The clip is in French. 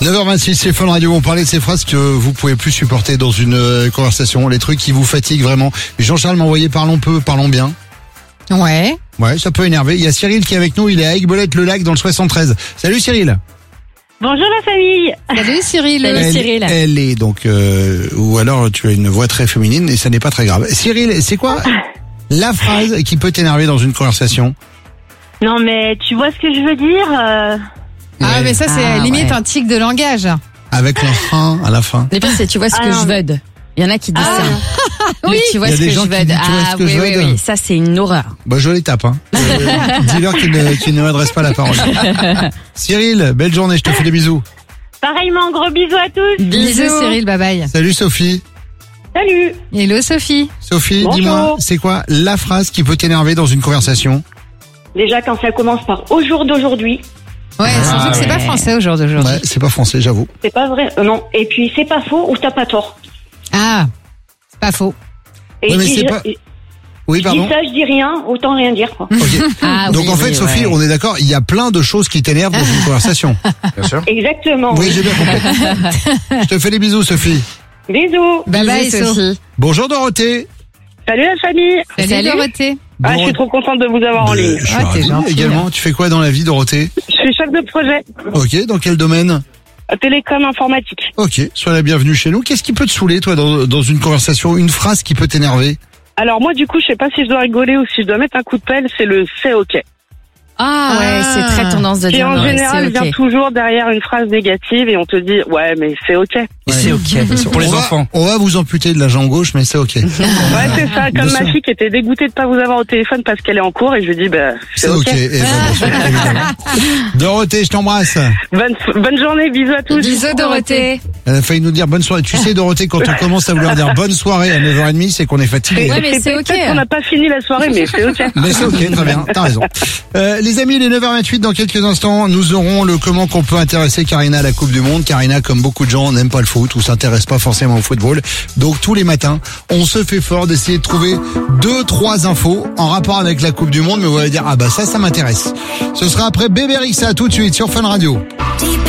9h26, c'est Fun Radio. On parlait de ces phrases que vous pouvez plus supporter dans une conversation, les trucs qui vous fatiguent vraiment. Jean-Charles m'a envoyé parlons peu, parlons bien. Ouais. Ouais, ça peut énerver. Il y a Cyril qui est avec nous, il est à Aiguebelette-le-Lac dans le 73. Salut Cyril. Bonjour la famille. Salut Cyril. Salut Cyril. Elle est donc, ou alors tu as une voix très féminine et ça n'est pas très grave. Cyril, c'est quoi la phrase qui peut t'énerver dans une conversation? Non mais tu vois ce que je veux dire Ah, mais ça, c'est limite un tic de langage. Avec le fin à la fin. Le pire, c'est tu vois ce que je veux. Il y en a qui disent ça. Oui. Tu vois Il y a ce des que je gens qui veux. disent, tu vois ce que je veux. Oui. Ça, c'est une horreur. Bah, je les tape, hein. Dis-leur qu'ils ne m'adressent pas la parole. Cyril, belle journée, je te fais des bisous. Pareillement, gros bisous à tous. Bisous Cyril, bye bye. Salut Sophie. Salut. Hello Sophie. Sophie, Bonjour. dis-moi, c'est quoi la phrase qui peut t'énerver dans une conversation? Déjà quand ça commence par au jour d'aujourd'hui, Ouais, surtout que c'est pas français au jour d'aujourd'hui. Ouais, c'est pas français, j'avoue. c'est pas vrai. Non. Et puis c'est pas faux ou t'as pas tort. Ah, c'est pas faux. Et Ouais, mais si c'est je, pas- je Oui, dis pardon. ça, je dis rien, autant rien dire quoi. Ok. Ah, Donc oui, en fait, oui, Sophie, ouais. on est d'accord, il y a plein de choses qui t'énervent dans une conversation. Bien sûr. Exactement. Oui, j'ai bien compris. Je te fais des bisous, Sophie. Bisous. Bye bye Bisous, Sophie. Bonjour Dorothée. Salut la famille. Salut Dorothée. Ah, je suis trop contente de vous avoir en ligne. Je suis Ah, t'es ravi gentille. également. Tu fais quoi dans la vie, Dorothée? Je suis chef de projet Ok, dans quel domaine? télécom informatique. Ok, sois la bienvenue chez nous. Qu'est-ce qui peut te saouler, toi, dans une conversation? Une phrase qui peut t'énerver? Alors moi du coup, je sais pas si je dois rigoler ou si je dois mettre un coup de pelle, c'est le c'est OK. Ah ouais, c'est très tendance de Qui dire en non, général c'est vient ok. toujours derrière une phrase négative et on te dit ouais mais c'est OK. Et c'est ok. Pour les enfants. On va vous amputer de la jambe gauche, mais c'est ok. Ouais c'est ça, comme Bien ma sûr. fille qui était dégoûtée de pas vous avoir au téléphone parce qu'elle est en cours et je lui dis bah c'est OK. Et ben, bien sûr, évidemment. Dorothée, je t'embrasse. Bonne journée, bisous à tous. Bisous Dorothée. Elle a failli nous dire bonne soirée. Tu sais, Dorothée, quand on commence à vouloir dire bonne soirée à 9h30, c'est qu'on est fatigué. Ouais, mais c'est OK. Peut-être qu'on n'a pas fini la soirée mais c'est OK. Mais c'est ok, très bien, t'as raison. Les amis, les 9h28, dans quelques instants, nous aurons le comment qu'on peut intéresser Karina à la Coupe du Monde. Karina, comme beaucoup de gens, n'aime pas le foot ou s'intéresse pas forcément au football. Donc tous les matins, on se fait fort d'essayer de trouver 2-3 infos en rapport avec la Coupe du Monde, mais vous allez dire, ah bah ça m'intéresse. Ce sera après Bébé Rexha, tout de suite sur Fun Radio.